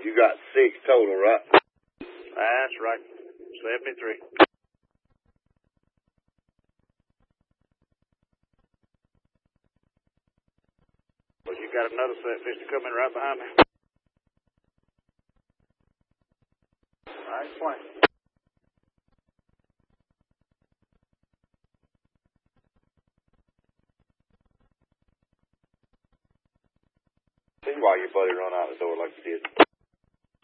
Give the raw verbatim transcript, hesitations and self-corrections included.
You got six total, right? That's right. seventy-three. Well, you got another set fishing coming right behind me. All right, explain. See why your buddy run out the door like he did.